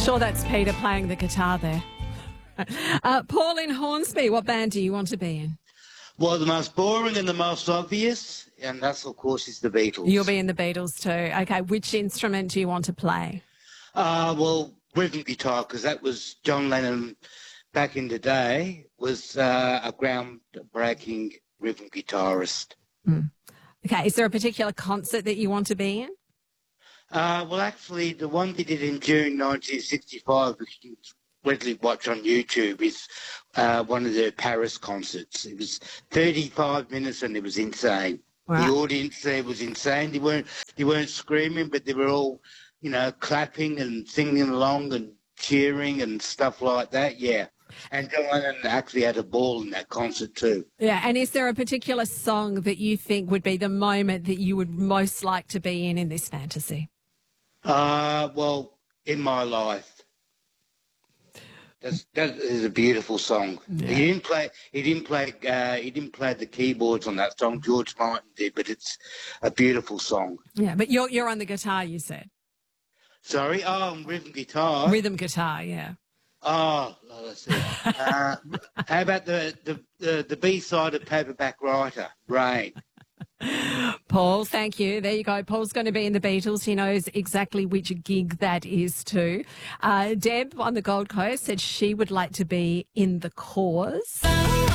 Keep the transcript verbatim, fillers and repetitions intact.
Sure, that's Peter playing the guitar there. Uh, Paul in Hornsby, what band do you want to be in? Well, the most boring and the most obvious, and that's, of course, is the Beatles. You'll be in the Beatles too. Okay, which instrument do you want to play? Uh, well, rhythm guitar, because that was John Lennon back in the day, was uh, a groundbreaking rhythm guitarist. Mm. Okay, is there a particular concert that you want to be in? Uh, well, actually, the one they did in June nineteen sixty-five, which you can readily watch on YouTube, is uh, one of the Paris concerts. It was thirty-five minutes and it was insane. Wow. The audience there was insane. They weren't, they weren't screaming, but they were all, you know, clapping and singing along and cheering and stuff like that, yeah. And John Lennon actually had a ball in that concert too. Yeah, and is there a particular song that you think would be the moment that you would most like to be in in this fantasy? Uh, well, In My Life. That's, that is a beautiful song. Yeah. He didn't play. He didn't play. Uh, he didn't play the keyboards on that song. George Martin did, but it's a beautiful song. Yeah, but you're you're on the guitar. You said. Sorry. Oh, rhythm guitar. Rhythm guitar. Yeah. Oh, let's see. uh, how about the the the, the B side of Paperback Writer, Rain? Paul, thank you. There you go. Paul's going to be in the Beatles. He knows exactly which gig that is too. Uh, Deb on the Gold Coast said she would like to be in The Cause.